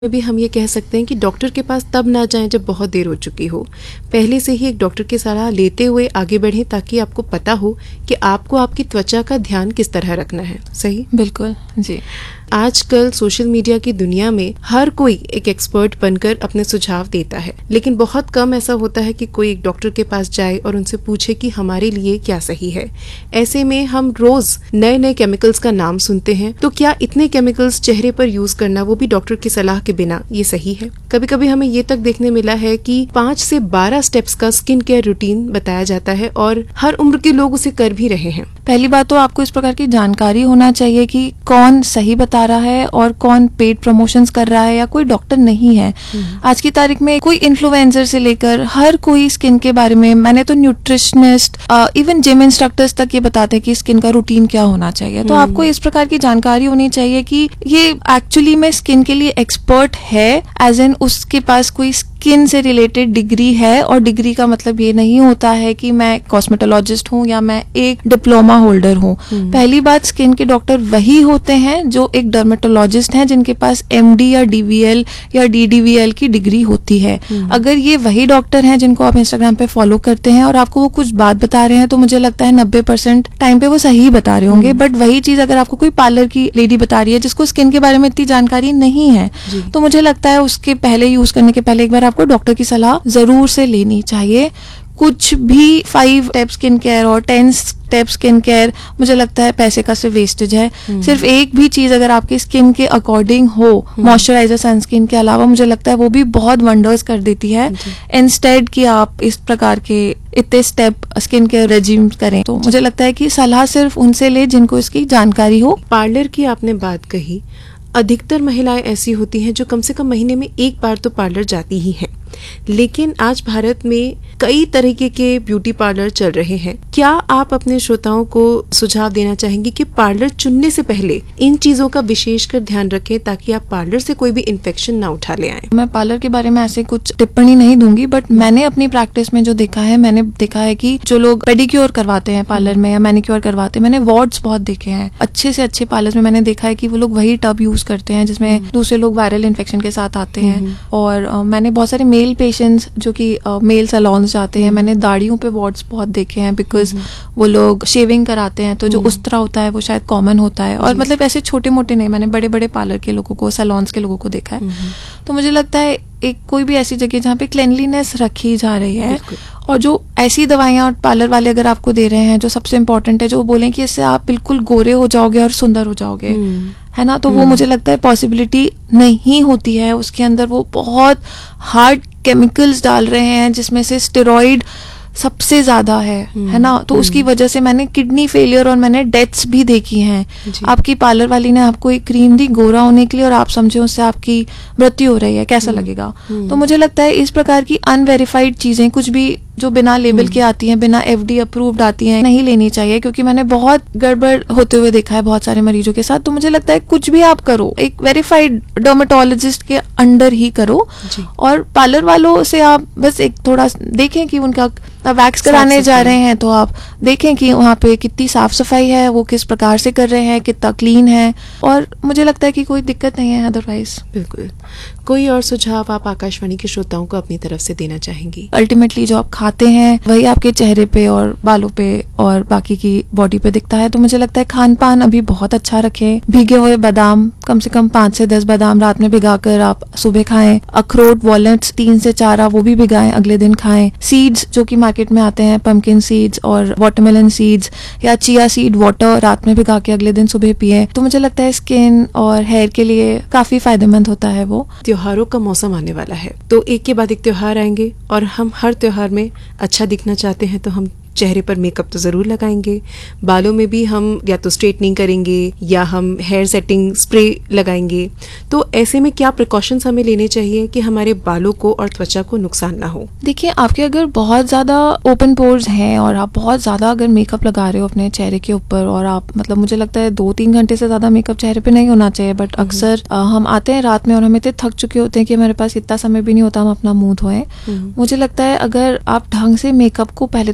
में भी हम ये कह सकते हैं कि डॉक्टर के पास तब ना जाएं जब बहुत देर हो चुकी हो। पहले से ही एक डॉक्टर की सलाह लेते हुए आगे बढ़ें ताकि आपको पता हो कि आपको आपकी त्वचा का ध्यान किस तरह रखना है। सही? बिल्कुल जी। आजकल सोशल मीडिया की दुनिया में हर कोई एक एक्सपर्ट बनकर अपने सुझाव देता है, लेकिन बहुत कम ऐसा होता है कि कोई एक डॉक्टर के पास जाए और उनसे पूछे कि हमारे लिए क्या सही है। ऐसे में हम रोज नए नए केमिकल्स का नाम सुनते हैं, तो क्या इतने केमिकल्स चेहरे पर यूज करना, वो भी डॉक्टर की सलाह के बिना, ये सही है? कभी कभी हमें ये तक देखने मिला है कि 5 से 12 स्टेप्स का स्किन केयर रूटीन बताया जाता है और हर उम्र के लोग उसे कर भी रहे हैं। पहली बात तो आपको इस प्रकार की जानकारी होना चाहिए कि कौन सही बता रहा है और कौन पेड प्रमोशंस कर रहा है या कोई डॉक्टर नहीं है। आज की तारीख में कोई इन्फ्लुएंसर से लेकर हर कोई स्किन के बारे में, मैंने तो न्यूट्रिशनिस्ट, इवन जिम इंस्ट्रक्टर्स तक ये बताते हैं कि स्किन का रूटीन क्या होना चाहिए। तो आपको इस प्रकार की जानकारी होनी चाहिए कि ये एक्चुअली में स्किन के लिए एक्सपर्ट है, एज एन उसके पास कोई स्किन से रिलेटेड डिग्री है। और डिग्री का मतलब ये नहीं होता है कि मैं कॉस्मेटोलॉजिस्ट हूँ या मैं एक डिप्लोमा होल्डर हूँ। पहली बात, स्किन के डॉक्टर वही होते हैं जो एक डर्मेटोलॉजिस्ट हैं, जिनके पास MD या DVL या DDVL की डिग्री होती है। अगर ये वही डॉक्टर हैं जिनको आप इंस्टाग्राम पे फॉलो करते हैं और आपको वो कुछ बात बता रहे हैं, तो मुझे लगता है 90% टाइम पे वो सही बता रहे होंगे। बट वही चीज अगर आपको कोई पार्लर की लेडी बता रही है जिसको स्किन के बारे में इतनी जानकारी नहीं है, तो मुझे लगता है उसके पहले यूज करने के पहले एक बार आपको डॉक्टर की सलाह जरूर से लेनी चाहिए। कुछ भी 5 स्टेप स्किन केयर और 10 स्टेप स्किन केयर मुझे लगता है पैसे का सिर्फ वेस्टेज है। सिर्फ एक भी चीज अगर आपकी स्किन के अकॉर्डिंग हो, मॉइस्चराइजर, सनस्क्रीन के अलावा, मुझे लगता है वो भी बहुत वंडर्स कर देती है। इंस्टेड कि आप इस प्रकार के इतने स्टेप स्किन केयर रेजिम करें, तो मुझे लगता है कि सलाह सिर्फ उनसे ले जिनको इसकी जानकारी हो। पार्लर की आपने बात कही, अधिकतर महिलाएं ऐसी होती हैं जो कम से कम महीने में एक बार तो पार्लर जाती ही हैं, लेकिन आज भारत में कई तरीके के ब्यूटी पार्लर चल रहे हैं। क्या आप अपने श्रोताओं को सुझाव देना चाहेंगे कि पार्लर चुनने से पहले इन चीजों का विशेषकर ध्यान रखें ताकि आप पार्लर से कोई भी इन्फेक्शन ना उठा ले आए? मैं पार्लर के बारे में ऐसे कुछ टिप्पणी नहीं दूंगी, बट मैंने अपनी प्रैक्टिस में जो देखा है, मैंने देखा है कि जो लोग पेडिक्योर करवाते हैं पार्लर में या मैनिक्योर करवाते हैं, मैंने वार्ड्स बहुत देखे हैं। अच्छे से अच्छे पार्लर में मैंने देखा है कि वो लोग वही टब यूज करते हैं जिसमें दूसरे लोग वायरल इन्फेक्शन के साथ आते हैं। और मैंने बहुत सारे मेल पेशेंट्स जो कि मेल सैलून्स जाते हैं, मैंने दाढ़ियों पे वार्ड्स बहुत देखे हैं, बिकॉज वो लोग शेविंग कराते हैं, तो जो उस तरह होता है वो शायद कॉमन होता है। और मतलब ऐसे छोटे मोटे नहीं, मैंने बड़े बड़े पार्लर के लोगों को, सैलून्स के लोगों को देखा है। तो मुझे लगता है एक कोई भी ऐसी जगह जहाँ पे क्लेanलीनेस रखी जा रही है, और जो ऐसी दवाइयाँ और पार्लर वाले अगर आपको दे रहे हैं जो सबसे इम्पोर्टेंट है, जो बोलें कि इससे आप बिल्कुल गोरे हो जाओगे और सुंदर हो जाओगे, है ना, तो वो मुझे लगता है पॉसिबिलिटी नहीं होती है। उसके अंदर वो बहुत हार्ड केमिकल्स डाल रहे हैं जिसमें से स्टेरॉइड सबसे ज्यादा है ना। तो उसकी वजह से मैंने किडनी फेलियर और मैंने डेथ्स भी देखी हैं। आपकी पार्लर वाली ने आपको एक क्रीम दी गोरा होने के लिए और आप समझे उससे आपकी मृत्यु हो रही है, कैसा लगेगा? तो मुझे लगता है इस प्रकार की अनवेरिफाइड चीजें, कुछ भी जो बिना लेबल के आती हैं, बिना FD अप्रूव्ड आती हैं, नहीं लेनी चाहिए, क्योंकि मैंने बहुत गड़बड़ होते हुए देखा है बहुत सारे मरीजों के साथ। तो मुझे लगता है कुछ भी आप करो एक वेरीफाइड डर्मेटोलॉजिस्ट के अंडर ही करो। और पार्लर वालों से आप बस एक थोड़ा देखें कि उनका वैक्स कराने जा रहे हैं तो आप देखें कि वहाँ पे कितनी साफ सफाई है, वो किस प्रकार से कर रहे हैं, कितना क्लीन है, और मुझे लगता है कि कोई दिक्कत नहीं है अदरवाइज। बिल्कुल। कोई और सुझाव आप आकाशवाणी के श्रोताओं को अपनी तरफ से देना चाहेंगी? अल्टीमेटली जो आप खाते हैं वही आपके चेहरे पे और बालों पे और बाकी की बॉडी पे दिखता है। तो मुझे लगता है खान पान अभी बहुत अच्छा रखें। भीगे हुए बादाम, कम से कम 5 से 10 बादाम रात में भिगाकर आप सुबह खाएं। अखरोट, वॉलनट्स 3 से 4 वो भी भिगाएं, अगले दिन खाएं। सीड्स जो कि मार्केट में आते हैं, पंपकिन सीड्स और वाटरमेलन सीड्स या चिया सीड वाटर, रात में भिगा के अगले दिन सुबह पिए। तो मुझे लगता है स्किन और हेयर के लिए काफी फायदेमंद होता है वो। त्योहारों का मौसम आने वाला है, तो एक के बाद एक त्योहार आएंगे और हम हर त्योहार में अच्छा दिखना चाहते हैं, तो हम चेहरे पर मेकअप तो जरूर लगाएंगे। बालों में भी हम या तो स्ट्रेटनिंग करेंगे या हम हेयर सेटिंग स्प्रे लगाएंगे। तो ऐसे में क्या प्रिकॉशंस हमें लेने चाहिए कि हमारे बालों को और त्वचा को नुकसान ना हो? देखिए, आपके अगर बहुत ज्यादा ओपन पोर्स हैं और आप बहुत ज्यादा अगर मेकअप लगा रहे हो अपने चेहरे के ऊपर, और आप मतलब मुझे लगता है 2-3 घंटे से ज्यादा मेकअप चेहरे पे नहीं होना चाहिए, बट अक्सर हम आते हैं रात में और हम इतने थक चुके होते हैं कि हमारे पास इतना समय भी नहीं होता हम अपना मुंह धोएं। मुझे लगता है अगर आप ढंग से मेकअप को पहले तो पूरी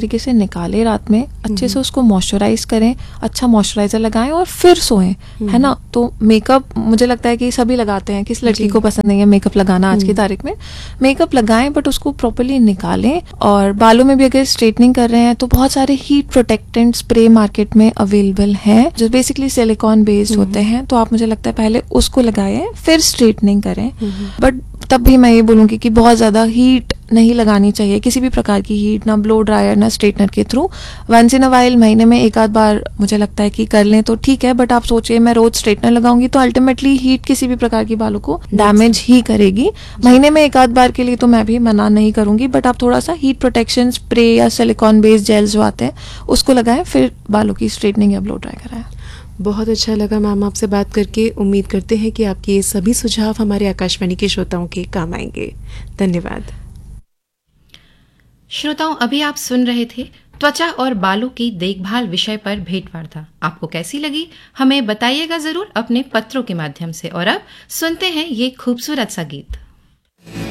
तरीके से निकालें रात में, अच्छे से उसको मॉइस्चराइज करें, अच्छा मॉइस्चराइजर लगाएं और फिर सोएं, है ना। तो मेकअप मुझे लगता है कि सभी लगाते हैं, किस लड़की को पसंद नहीं है मेकअप लगाना आज की तारीख में। मेकअप लगाएं बट उसको प्रॉपर्ली निकालें। और बालों में भी अगर स्ट्रेटनिंग कर रहे हैं तो बहुत सारे हीट प्रोटेक्टेंट स्प्रे मार्केट में अवेलेबल हैं जो बेसिकली सिलिकॉन बेस्ड होते हैं, तो आप मुझे लगता है पहले उसको लगाएं फिर स्ट्रेटनिंग करें। बट तब भी मैं ये बोलूँगी कि बहुत ज़्यादा हीट नहीं लगानी चाहिए, किसी भी प्रकार की हीट, ना ब्लो ड्रायर ना स्ट्रेटनर के through. Once in a while महीने में एक आध बार मुझे लगता है कि कर लें तो ठीक है, बट आप सोचिए मैं रोज स्ट्रेटनर लगाऊंगी तो अल्टीमेटली हीट किसी भी प्रकार की बालों को डैमेज ही करेगी। महीने में एक आध बार के लिए तो मैं भी मना नहीं करूंगी, बट आप थोड़ा सा हीट प्रोटेक्शन स्प्रे या सिलिकॉन बेस्ड जेल्स जो आते हैं उसको लगाएं, फिर बालों की स्ट्रेटनिंग या ब्लो ड्राई कराएं। बहुत अच्छा लगा मैम आपसे बात करके। उम्मीद करते हैं कि आपके ये सभी सुझाव हमारे आकाशवाणी के श्रोताओं के काम आएंगे। धन्यवाद। श्रोताओं, अभी आप सुन रहे थे त्वचा और बालों की देखभाल विषय पर भेंटवार्ता। आपको कैसी लगी हमें बताइएगा जरूर अपने पत्रों के माध्यम से। और अब सुनते हैं ये खूबसूरत सा गीत।